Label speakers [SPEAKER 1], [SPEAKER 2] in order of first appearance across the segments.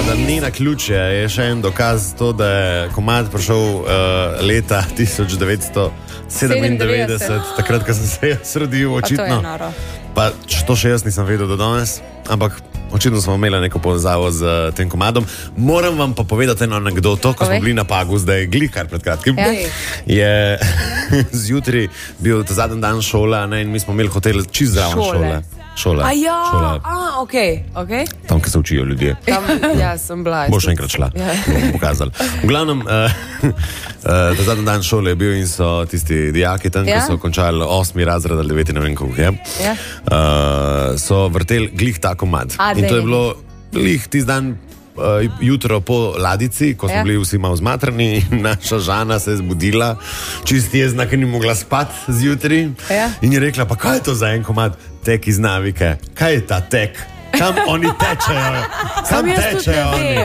[SPEAKER 1] da ni na ključje, je še en dokaz to, da je komad prišel leta 1997, takrat, ko sem se jaz rodil, očitno. Pa to še jaz nisem vedel do danes, ampak očitno smo imeli neko povezavo z tem komadom. Moram vam pa povedati eno anekdoto, ko smo bili na Pagu, zdaj glikar pred kratkim. Je zjutraj bil ta zadnji dan šola, ne, in mi smo imeli hotel čist zraven šole. Šola.
[SPEAKER 2] Okay.
[SPEAKER 1] Tam, kjer se učijo ljudje.
[SPEAKER 2] Ja, sem bila.
[SPEAKER 1] Bo še enkrat šla, bomo pokazali. V glavnem, ta zadnji dan šole je bil in so tisti dijaki tam, ki so končali 8. razred ali 9. ne vem koliko je, so vrteli glih ta komad. In to je bilo glih tisti dan jutro po ladici, ko smo bili vsi malo zmatrani, in naša Žana se je zbudila, čist jezna, ker ni mogla spati zjutraj, in je rekla, pa kaj je to za en komad? Tek iz navike. Kaj je ta tek? Kam oni tečejo? Kam tečejo oni?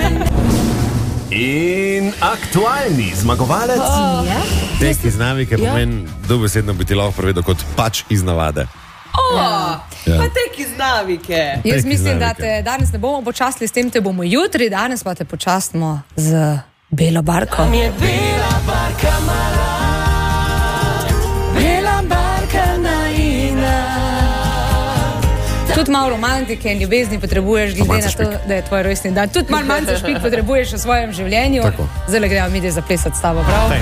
[SPEAKER 3] In aktualni zmagovalec.
[SPEAKER 1] Tek iz navike pomeni dobesedno bi ti lahko povedal kot pač iz navade.
[SPEAKER 2] Pa tek iz navike.
[SPEAKER 4] Jaz mislim, da te danes ne bomo počastili, s tem te bomo jutri, danes pa te počastimo z belo barko.
[SPEAKER 2] Mi je bela barka mala, bela barka naina.
[SPEAKER 4] Tudi malo romantike in ljubezni potrebuješ, glede na to, da je tvoj rojstni dan. Tudi malo manjce špik potrebuješ v svojem življenju. Zdaj gremo mi zaplesati s tabo, prav?